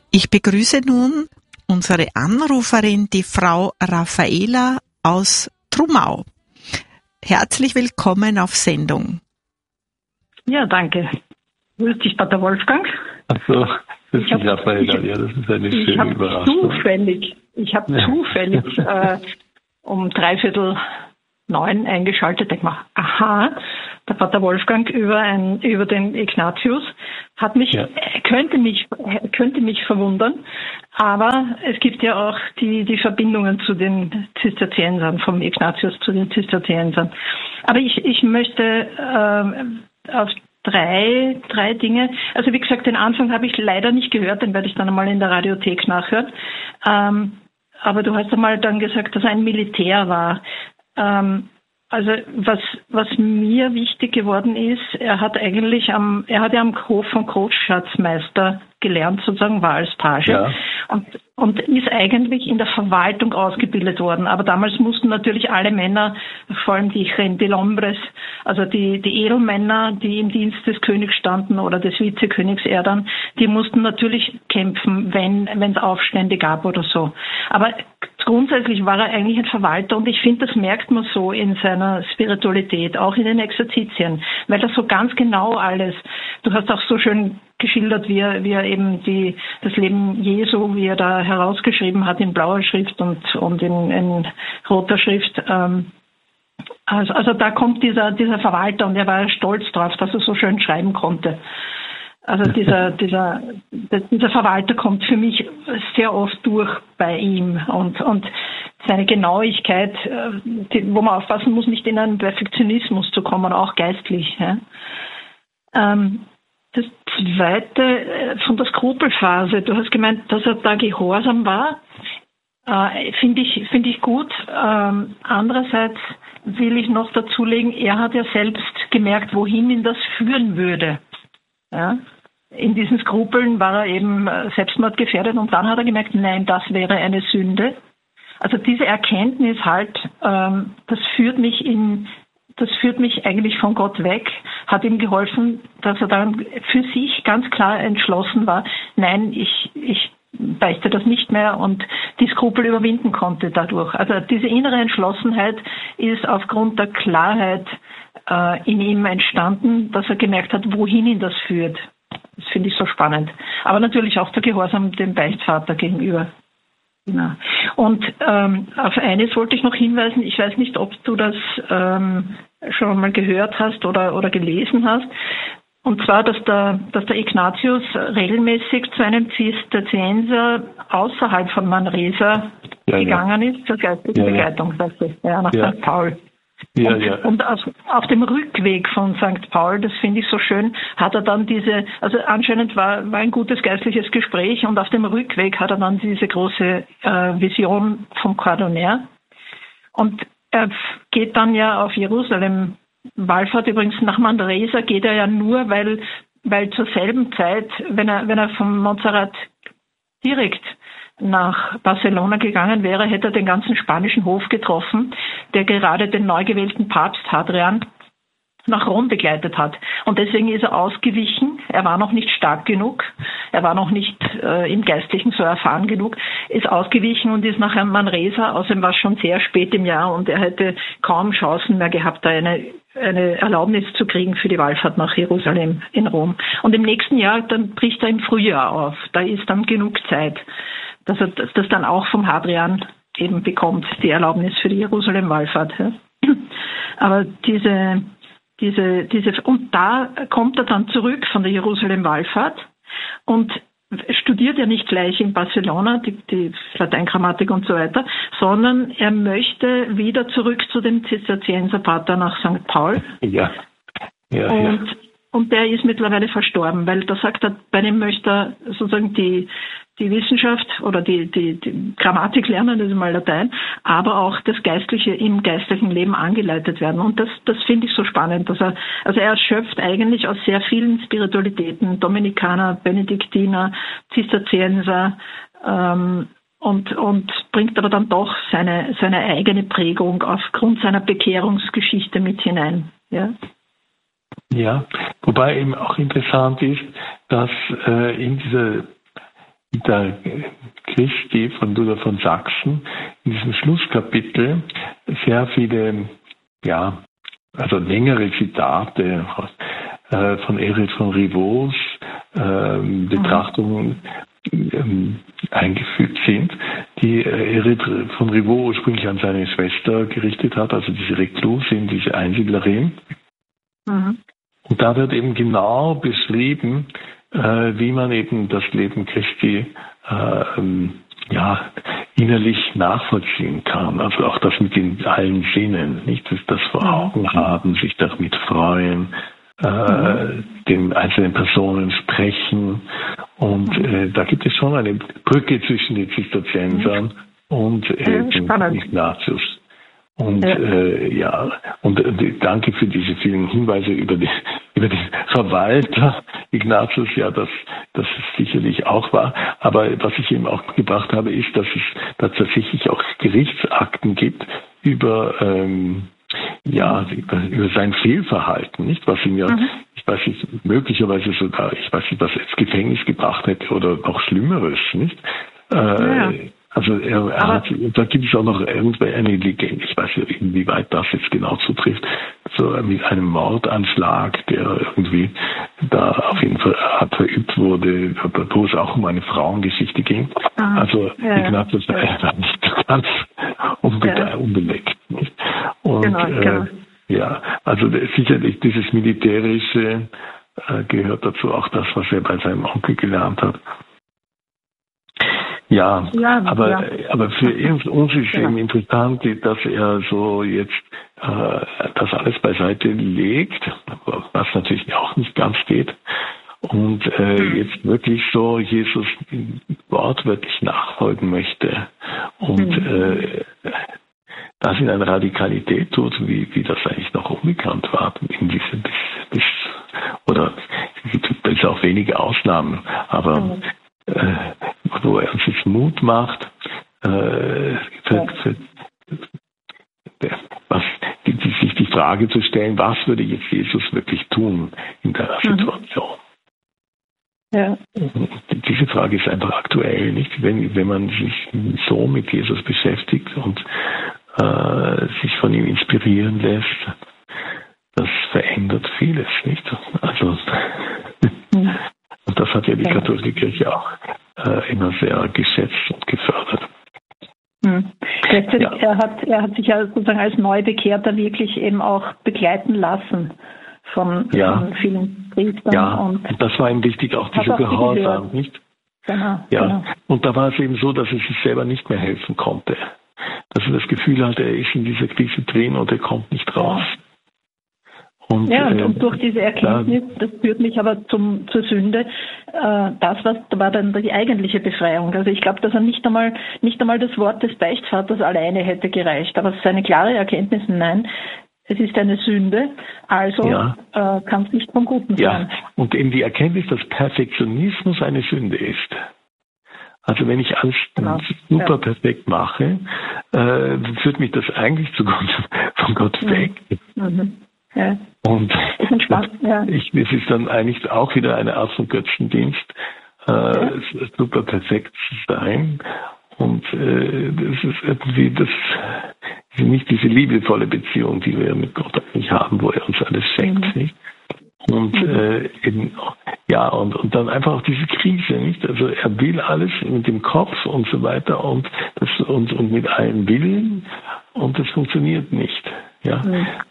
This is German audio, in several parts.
Ich begrüße nun unsere Anruferin, die Frau Raffaela aus Trumau. Herzlich willkommen auf Sendung. Ja, danke. Grüß dich, Pater Wolfgang. Ach so, das ist Raffaela, ja, das ist eine schöne Überraschung. Ich habe zufällig um 8:45 eingeschaltet. Ich mache, aha, der Pater Wolfgang über den Ignatius hat mich, könnte mich verwundern, aber es gibt ja auch die Verbindungen zu den Zisterziensern, vom Ignatius zu den Zisterziensern. Aber ich möchte auf drei Dinge, also wie gesagt, den Anfang habe ich leider nicht gehört, den werde ich dann einmal in der Radiothek nachhören. Aber du hast einmal dann gesagt, dass er ein Militär war. Also was mir wichtig geworden ist, er hat ja am Hof vom Großschatzmeister gelernt, sozusagen, war als Page und ist eigentlich in der Verwaltung ausgebildet worden. Aber damals mussten natürlich alle Männer, vor allem die Gentilhombres, also die Edelmänner, die im Dienst des Königs standen oder des Vizekönigs Erdan, die mussten natürlich kämpfen, wenn es Aufstände gab oder so. Aber grundsätzlich war er eigentlich ein Verwalter und ich finde, das merkt man so in seiner Spiritualität, auch in den Exerzitien, weil das so ganz genau alles, du hast auch so schön geschildert, wie er eben das Leben Jesu, wie er da herausgeschrieben hat in blauer Schrift und in roter Schrift. Also da kommt dieser Verwalter und er war stolz drauf, dass er so schön schreiben konnte. Also dieser Verwalter kommt für mich sehr oft durch bei ihm und seine Genauigkeit, wo man aufpassen muss, nicht in einen Perfektionismus zu kommen, auch geistlich. Ja. Das Zweite von der Skrupelphase, du hast gemeint, dass er da gehorsam war, finde ich gut. Andererseits will ich noch dazulegen, er hat ja selbst gemerkt, wohin ihn das führen würde. Ja? In diesen Skrupeln war er eben selbstmordgefährdet und dann hat er gemerkt, nein, das wäre eine Sünde. Also diese Erkenntnis halt, das führt mich eigentlich von Gott weg, hat ihm geholfen, dass er dann für sich ganz klar entschlossen war, nein, ich beichte das nicht mehr und die Skrupel überwinden konnte dadurch. Also diese innere Entschlossenheit ist aufgrund der Klarheit in ihm entstanden, dass er gemerkt hat, wohin ihn das führt. Das finde ich so spannend. Aber natürlich auch der Gehorsam dem Beichtvater gegenüber. Genau. Und auf eines wollte ich noch hinweisen, ich weiß nicht, ob du das schon mal gehört hast oder gelesen hast, und zwar, dass der Ignatius regelmäßig zu einem Zisterzienser außerhalb von Manresa gegangen ist, zur geistlichen Begleitung, nach St. Paul. Und auf dem Rückweg von St. Paul, das finde ich so schön, hat er dann also anscheinend war ein gutes geistliches Gespräch und auf dem Rückweg hat er dann diese große Vision vom Cordonnier. Und er geht dann ja auf Jerusalem. Wallfahrt übrigens nach Manresa geht er ja nur, weil zur selben Zeit, wenn er von Montserrat direkt nach Barcelona gegangen wäre, hätte er den ganzen spanischen Hof getroffen, der gerade den neu gewählten Papst Hadrian nach Rom begleitet hat. Und deswegen ist er ausgewichen. Er war noch nicht stark genug. Er war noch nicht im Geistlichen so erfahren genug. Ist ausgewichen und ist nach Manresa. Außerdem war es schon sehr spät im Jahr und er hätte kaum Chancen mehr gehabt, da eine Erlaubnis zu kriegen für die Wallfahrt nach Jerusalem in Rom. Und im nächsten Jahr, dann bricht er im Frühjahr auf. Da ist dann genug Zeit, dass er das dann auch vom Hadrian eben bekommt, die Erlaubnis für die Jerusalem-Wallfahrt. Ja. Aber und da kommt er dann zurück von der Jerusalem-Wallfahrt und studiert ja nicht gleich in Barcelona die Lateinkrammatik und so weiter, sondern er möchte wieder zurück zu dem Zisterzienserpater nach St. Paul. Und der ist mittlerweile verstorben, weil da sagt er, bei dem möchte er sozusagen die Wissenschaft oder die Grammatik lernen, das ist mal Latein, aber auch das Geistliche im geistlichen Leben angeleitet werden. Und das finde ich so spannend, dass er schöpft eigentlich aus sehr vielen Spiritualitäten, Dominikaner, Benediktiner, Zisterzienser, und bringt aber dann doch seine eigene Prägung aufgrund seiner Bekehrungsgeschichte mit hinein. Ja, wobei eben auch interessant ist, dass in dieser der Christi von Luther von Sachsen in diesem Schlusskapitel sehr viele, also längere Zitate von Erich von Rivaux, Betrachtungen eingefügt sind, die Erich von Rivaux ursprünglich an seine Schwester gerichtet hat, also diese Reklusin, diese Einsiedlerin. Mhm. Und da wird eben genau beschrieben, wie man eben das Leben Christi innerlich nachvollziehen kann. Also auch das mit den allen Sinnen, nicht das vor Augen haben, sich damit freuen, den einzelnen Personen sprechen. Und da gibt es schon eine Brücke zwischen den Zisterziensern und dem Ignatius. Und danke für diese vielen Hinweise über den Verwalter Ignatius, dass es sicherlich auch war. Aber was ich eben auch gebracht habe, ist, dass es da tatsächlich auch Gerichtsakten gibt über sein Fehlverhalten, nicht? Was ihn ich weiß nicht, möglicherweise sogar, ich weiß nicht, was ins Gefängnis gebracht hätte oder noch Schlimmeres, nicht? Also da gibt es auch noch eine Legende, ich weiß nicht, inwieweit das jetzt genau zutrifft, so mit einem Mordanschlag, der irgendwie da auf jeden Fall verübt wurde, wo es auch um eine Frauengeschichte ging. Also Ignatius war nicht ganz unbeleckt. Nicht? Und genau. Also sicherlich dieses Militärische gehört dazu, auch das, was er bei seinem Onkel gelernt hat. Aber für uns ist eben interessant, dass er so jetzt das alles beiseite legt, was natürlich auch nicht ganz geht, und jetzt wirklich so Jesus wortwörtlich nachfolgen möchte und das in einer Radikalität tut, wie das eigentlich noch unbekannt war in diesem oder es gibt auch wenige Ausnahmen, aber wo er uns jetzt Mut macht, sich die Frage zu stellen, was würde jetzt Jesus wirklich tun in der Situation? Ja. Diese Frage ist einfach aktuell, nicht? Wenn man sich so mit Jesus beschäftigt und sich von ihm inspirieren lässt, das verändert vieles, nicht? Also und das hat ja die katholische Kirche auch immer sehr geschätzt und gefördert. Gleichzeitig, er hat sich ja sozusagen als Neubekehrter wirklich eben auch begleiten lassen von vielen Priestern. Ja, und das war ihm wichtig, auch dieser Gehorsam, nicht? Genau. Und da war es eben so, dass er sich selber nicht mehr helfen konnte. Dass er das Gefühl hatte, er ist in dieser Krise drin und er kommt nicht raus. Und durch diese Erkenntnis, das führt mich aber zur Sünde, das war dann die eigentliche Befreiung. Also ich glaube, dass er nicht einmal das Wort des Beichtvaters alleine hätte gereicht, aber seine klare Erkenntnis, nein, es ist eine Sünde, also kann es nicht vom Guten sein. Und eben die Erkenntnis, dass Perfektionismus eine Sünde ist. Also wenn ich alles super perfekt mache, führt mich das eigentlich von Gott weg. Ja. Und es ist dann eigentlich auch wieder eine Art von Götzendienst, super perfekt zu sein. Und das ist irgendwie nicht diese liebevolle Beziehung, die wir mit Gott eigentlich haben, wo er uns alles schenkt. Nicht? Und und dann einfach auch diese Krise, nicht? Also er will alles mit dem Kopf und so weiter und mit allem Willen, und das funktioniert nicht. Ja.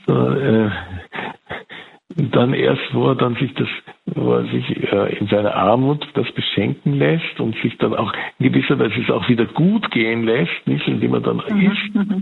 Dann erst, wo er sich in seiner Armut das beschenken lässt und sich dann auch in gewisser Weise es auch wieder gut gehen lässt, nicht, indem er dann isst.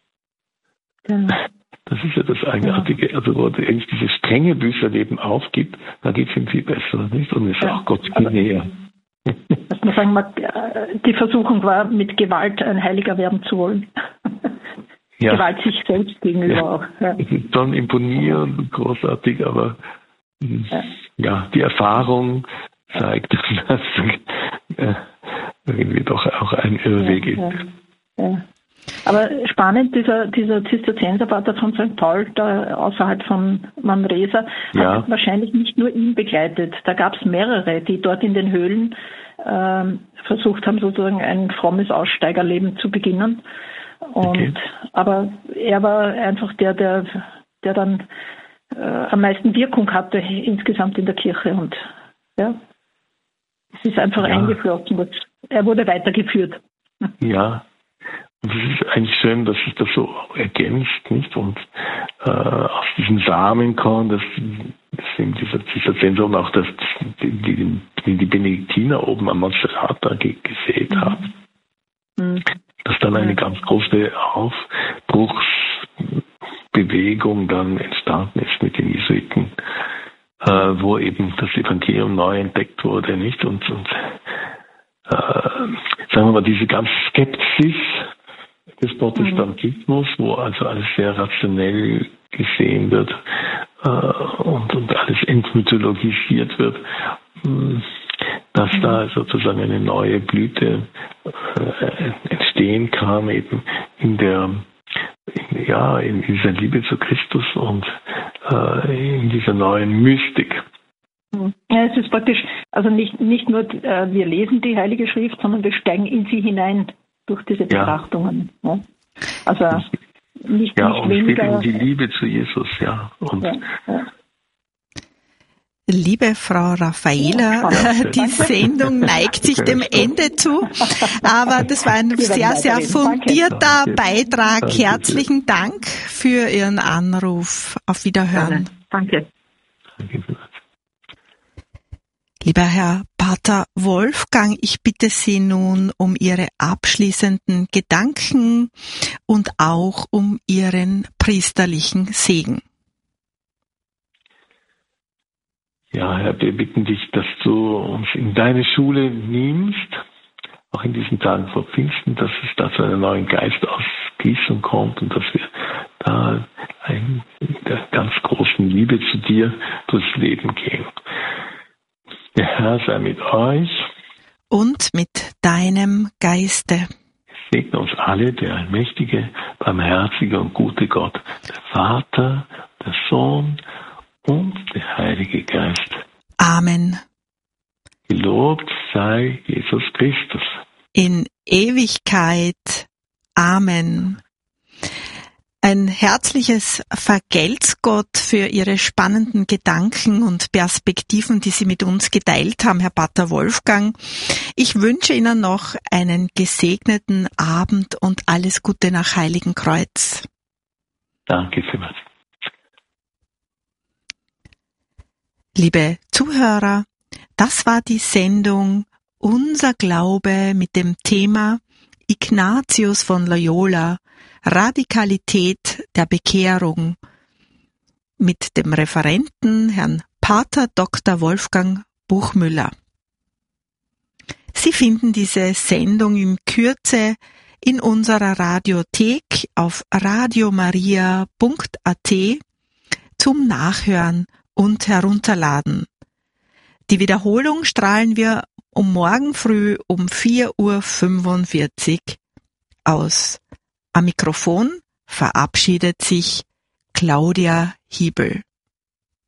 Das ist ja das Eigenartige. Also wo er eigentlich dieses strenge Büßerleben aufgibt, da geht es ihm viel besser, nicht? Und ist auch Gott viel näher. Was man sagen mag, die Versuchung war, mit Gewalt ein Heiliger werden zu wollen. Gewalt sich selbst gegenüber auch. Ja. Das ist dann imponierend und großartig, aber die Erfahrung zeigt, dass irgendwie doch auch ein Irrweg ist. Ja. Aber spannend, dieser Zisterzienserpater von St. Paul, da außerhalb von Manresa, hat wahrscheinlich nicht nur ihn begleitet. Da gab es mehrere, die dort in den Höhlen versucht haben, sozusagen ein frommes Aussteigerleben zu beginnen. Aber er war einfach der dann am meisten Wirkung hatte insgesamt in der Kirche, und ja, es ist einfach eingeflossen. Er wurde weitergeführt. Ja, und es ist eigentlich schön, dass sich das so ergänzt, nicht? Und aus diesem Samenkorn, das in dieser Sendung auch die Benediktiner oben am Monserrat gesät haben. Dass dann eine ganz große Aufbruchsbewegung dann entstanden ist mit den Jesuiten, wo eben das Evangelium neu entdeckt wurde, nicht? Und sagen wir mal, diese ganze Skepsis des Protestantismus, wo also alles sehr rationell gesehen wird und alles entmythologisiert wird, dass da sozusagen eine neue Blüte entstehen kann, eben in dieser Liebe zu Christus und in dieser neuen Mystik. Ja, es ist praktisch, also nicht nur wir lesen die Heilige Schrift, sondern wir steigen in sie hinein durch diese Betrachtungen. Ja. Also nicht und weniger. Es geht um die Liebe zu Jesus, Und Liebe Frau Raffaela, die Sendung neigt sich dem Ende zu, aber das war ein sehr, sehr fundierter Beitrag. Herzlichen Dank für Ihren Anruf. Auf Wiederhören. Danke. Lieber Herr Pater Wolfgang, ich bitte Sie nun um Ihre abschließenden Gedanken und auch um Ihren priesterlichen Segen. Ja, Herr, wir bitten dich, dass du uns in deine Schule nimmst, auch in diesen Tagen vor Pfingsten, dass es da zu einer neuen Geistausgießung kommt und dass wir da in der ganz großen Liebe zu dir durchs Leben gehen. Der Herr sei mit euch. Und mit deinem Geiste. Segne uns alle, der allmächtige, barmherzige und gute Gott, der Vater, der Sohn und der Heilige Geist. Amen. Gelobt sei Jesus Christus. In Ewigkeit. Amen. Ein herzliches Vergelt's Gott für Ihre spannenden Gedanken und Perspektiven, die Sie mit uns geteilt haben, Herr Pater Wolfgang. Ich wünsche Ihnen noch einen gesegneten Abend und alles Gute nach Heiligenkreuz. Danke vielmals. Liebe Zuhörer, das war die Sendung Unser Glaube mit dem Thema Ignatius von Loyola, Radikalität der Bekehrung, mit dem Referenten Herrn Pater Dr. Wolfgang Buchmüller. Sie finden diese Sendung in Kürze in unserer Radiothek auf radiomaria.at zum Nachhören und Herunterladen. Die Wiederholung strahlen wir morgen früh um 4:45 Uhr aus. Am Mikrofon verabschiedet sich Claudia Hiebel.